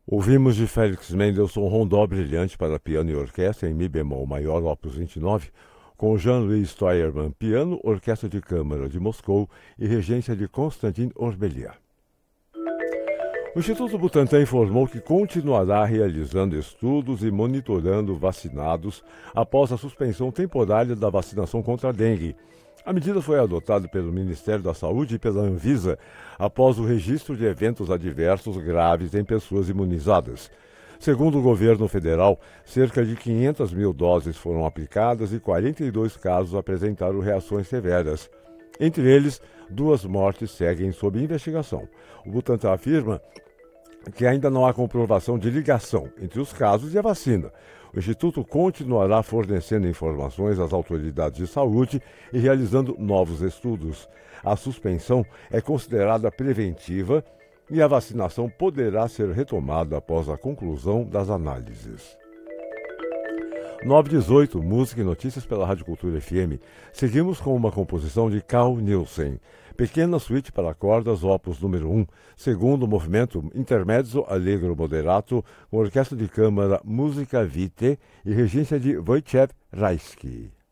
Ouvimos de Félix Mendelssohn Rondó Brilhante para piano e orquestra em Mi bemol maior, opus 29, com Jean-Louis Steuermann, piano, Orquestra de Câmara de Moscou e regência de Konstantin Orbelian. O Instituto Butantan informou que continuará realizando estudos e monitorando vacinados após a suspensão temporária da vacinação contra a dengue. A medida foi adotada pelo Ministério da Saúde e pela Anvisa após o registro de eventos adversos graves em pessoas imunizadas. Segundo o governo federal, cerca de 500 mil doses foram aplicadas e 42 casos apresentaram reações severas. Entre eles, 2 mortes seguem sob investigação. O Butantan afirma que ainda não há comprovação de ligação entre os casos e a vacina. O Instituto continuará fornecendo informações às autoridades de saúde e realizando novos estudos. A suspensão é considerada preventiva e a vacinação poderá ser retomada após a conclusão das análises. 9h18, música e notícias pela Rádio Cultura FM. Seguimos com uma composição de Carl Nielsen. Pequena suíte para cordas, opus número 1, segundo movimento intermezzo allegro moderato, com orquestra de câmara Musica Vitae e regência de Wojciech Rajski.